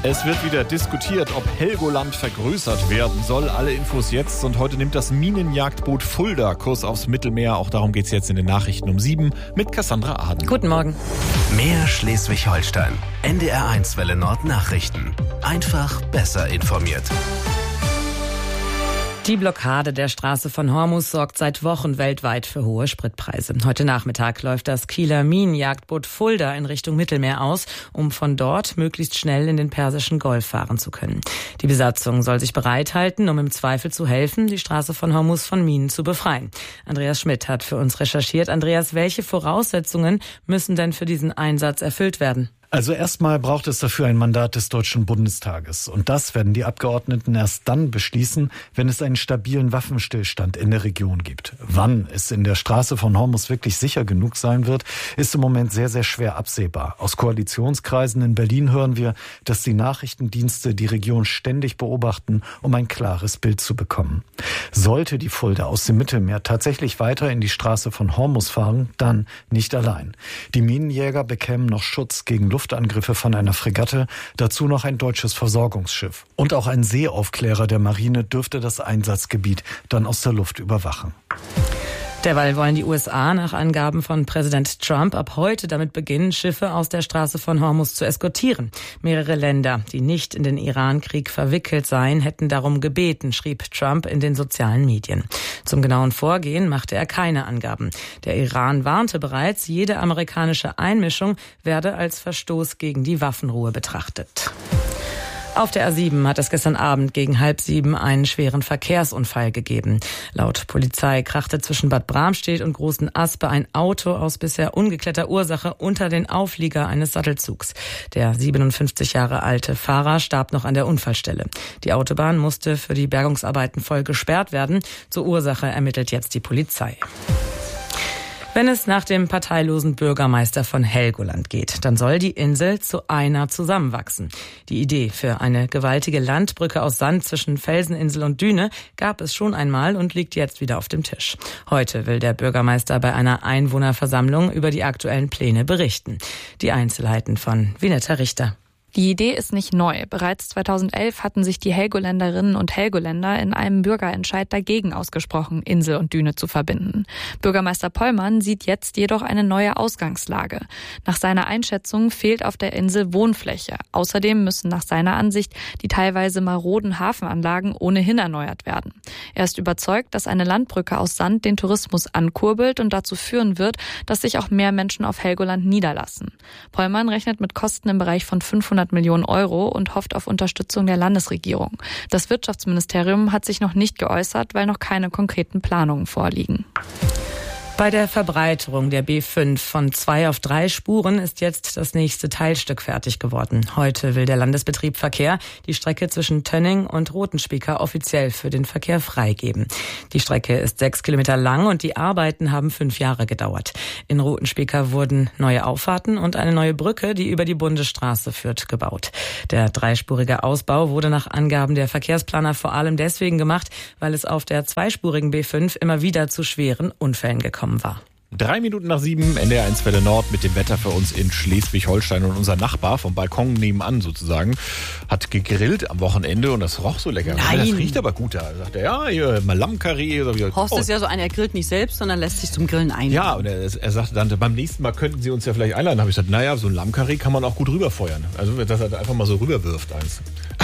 Es wird wieder diskutiert, ob Helgoland vergrößert werden soll. Alle Infos jetzt. Und heute nimmt das Minenjagdboot Fulda Kurs aufs Mittelmeer. Auch darum geht es jetzt in den Nachrichten um 7 mit Cassandra Aden. Guten Morgen. Mehr Schleswig-Holstein. NDR1 Welle Nord Nachrichten. Einfach besser informiert. Die Blockade der Straße von Hormuz sorgt seit Wochen weltweit für hohe Spritpreise. Heute Nachmittag läuft das Kieler Minenjagdboot Fulda in Richtung Mittelmeer aus, um von dort möglichst schnell in den Persischen Golf fahren zu können. Die Besatzung soll sich bereithalten, um im Zweifel zu helfen, die Straße von Hormuz von Minen zu befreien. Andreas Schmidt hat für uns recherchiert. Andreas, welche Voraussetzungen müssen denn für diesen Einsatz erfüllt werden? Also erstmal braucht es dafür ein Mandat des Deutschen Bundestages. Und das werden die Abgeordneten erst dann beschließen, wenn es einen stabilen Waffenstillstand in der Region gibt. Wann es in der Straße von Hormuz wirklich sicher genug sein wird, ist im Moment sehr, sehr schwer absehbar. Aus Koalitionskreisen in Berlin hören wir, dass die Nachrichtendienste die Region ständig beobachten, um ein klares Bild zu bekommen. Sollte die Fulda aus dem Mittelmeer tatsächlich weiter in die Straße von Hormuz fahren, dann nicht allein. Die Minenjäger bekämen noch Schutz gegen Luftangriffe von einer Fregatte, dazu noch ein deutsches Versorgungsschiff. Und auch ein Seeaufklärer der Marine dürfte das Einsatzgebiet dann aus der Luft überwachen. Derweil wollen die USA nach Angaben von Präsident Trump ab heute damit beginnen, Schiffe aus der Straße von Hormuz zu eskortieren. Mehrere Länder, die nicht in den Iran-Krieg verwickelt seien, hätten darum gebeten, schrieb Trump in den sozialen Medien. Zum genauen Vorgehen machte er keine Angaben. Der Iran warnte bereits, jede amerikanische Einmischung werde als Verstoß gegen die Waffenruhe betrachtet. Auf der A7 hat es gestern Abend gegen 6:30 einen schweren Verkehrsunfall gegeben. Laut Polizei krachte zwischen Bad Bramstedt und Großen Aspe ein Auto aus bisher ungeklärter Ursache unter den Auflieger eines Sattelzugs. Der 57 Jahre alte Fahrer starb noch an der Unfallstelle. Die Autobahn musste für die Bergungsarbeiten voll gesperrt werden. Zur Ursache ermittelt jetzt die Polizei. Wenn es nach dem parteilosen Bürgermeister von Helgoland geht, dann soll die Insel zu einer zusammenwachsen. Die Idee für eine gewaltige Landbrücke aus Sand zwischen Felseninsel und Düne gab es schon einmal und liegt jetzt wieder auf dem Tisch. Heute will der Bürgermeister bei einer Einwohnerversammlung über die aktuellen Pläne berichten. Die Einzelheiten von Vinetta Richter. Die Idee ist nicht neu. Bereits 2011 hatten sich die Helgoländerinnen und Helgoländer in einem Bürgerentscheid dagegen ausgesprochen, Insel und Düne zu verbinden. Bürgermeister Pollmann sieht jetzt jedoch eine neue Ausgangslage. Nach seiner Einschätzung fehlt auf der Insel Wohnfläche. Außerdem müssen nach seiner Ansicht die teilweise maroden Hafenanlagen ohnehin erneuert werden. Er ist überzeugt, dass eine Landbrücke aus Sand den Tourismus ankurbelt und dazu führen wird, dass sich auch mehr Menschen auf Helgoland niederlassen. Pollmann rechnet mit Kosten im Bereich von 500 Millionen Euro und hofft auf Unterstützung der Landesregierung. Das Wirtschaftsministerium hat sich noch nicht geäußert, weil noch keine konkreten Planungen vorliegen. Bei der Verbreiterung der B5 von 2 auf 3 Spuren ist jetzt das nächste Teilstück fertig geworden. Heute will der Landesbetrieb Verkehr die Strecke zwischen Tönning und Rothenspieker offiziell für den Verkehr freigeben. Die Strecke ist 6 Kilometer lang und die Arbeiten haben 5 Jahre gedauert. In Rothenspieker wurden neue Auffahrten und eine neue Brücke, die über die Bundesstraße führt, gebaut. Der dreispurige Ausbau wurde nach Angaben der Verkehrsplaner vor allem deswegen gemacht, weil es auf der zweispurigen B5 immer wieder zu schweren Unfällen gekommen war. 3 Minuten nach 7, NDR1 Welle Nord mit dem Wetter für uns in Schleswig-Holstein. Und unser Nachbar vom Balkon nebenan sozusagen hat gegrillt am Wochenende und das roch so lecker. Nein. Das riecht aber gut da. Da sagt er, ja, hier mal Lammkarree. Horst ist ja so einer, er grillt nicht selbst, sondern lässt sich zum Grillen ein. Ja, und er sagte dann, beim nächsten Mal könnten Sie uns ja vielleicht einladen. Da habe ich gesagt, naja, so ein Lammkarree kann man auch gut rüberfeuern. Also, dass er da einfach mal so rüberwirft eins.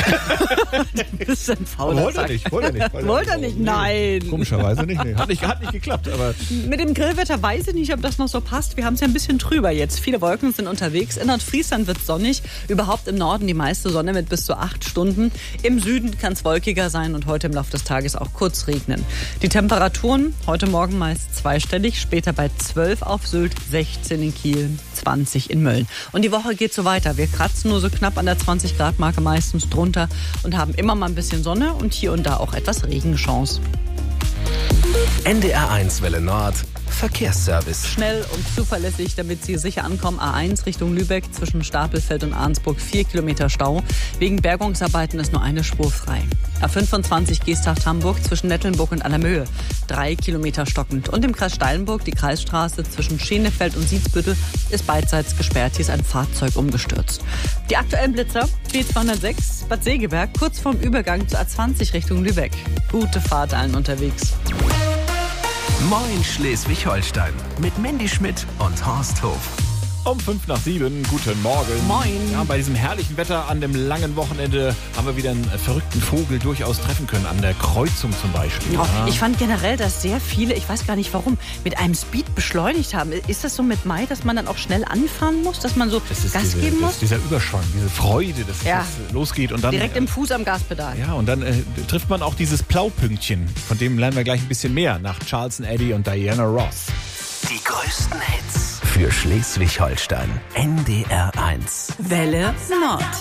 Du bist ein fauler Wollte er nicht, nein. Komischerweise nicht, nee. Hat nicht geklappt. Aber Mit dem Grillwetter weiß ich nicht, ob das noch so passt. Wir haben es ja ein bisschen trüber jetzt. Viele Wolken sind unterwegs. In Nordfriesland wird es sonnig. Überhaupt im Norden die meiste Sonne mit bis zu 8 Stunden. Im Süden kann es wolkiger sein und heute im Laufe des Tages auch kurz regnen. Die Temperaturen heute Morgen meist zweistellig, später bei 12 auf Sylt, 16 in Kiel, 20 in Mölln. Und die Woche geht so weiter. Wir kratzen nur so knapp an der 20-Grad-Marke meistens drunter und haben immer mal ein bisschen Sonne und hier und da auch etwas Regenchance. NDR1 Welle Nord Verkehrsservice. Schnell und zuverlässig, damit Sie sicher ankommen. A1 Richtung Lübeck zwischen Stapelfeld und Arnsburg 4 Kilometer Stau. Wegen Bergungsarbeiten ist nur eine Spur frei. A25 Geesthacht-Hamburg zwischen Nettelnburg und Allermöhe 3 Kilometer stockend. Und im Kreis Steilenburg die Kreisstraße zwischen Schenefeld und Siedzbüttel ist beidseits gesperrt. Hier ist ein Fahrzeug umgestürzt. Die aktuellen Blitzer B206 Bad Segeberg kurz vorm Übergang zur A20 Richtung Lübeck. Gute Fahrt allen unterwegs. Moin Schleswig-Holstein mit Mandy Schmidt und Horst Hof. Um 6:55, guten Morgen. Moin. Ja, bei diesem herrlichen Wetter an dem langen Wochenende haben wir wieder einen verrückten Vogel durchaus treffen können, an der Kreuzung zum Beispiel. Ja, Ja. ich fand generell, dass sehr viele, ich weiß gar nicht warum, mit einem Speed beschleunigt haben. Ist das so mit Mai, dass man dann auch schnell anfahren muss, dass man so Gas geben muss? Dieser Überschwang, diese Freude, dass Ja. es losgeht. Und dann, Direkt im Fuß am Gaspedal. Ja, und dann trifft man auch dieses Blaupünktchen. Von dem lernen wir gleich ein bisschen mehr nach Charleston Eddy und Diana Ross. Die größten Hits für Schleswig-Holstein. NDR 1. Welle Nord.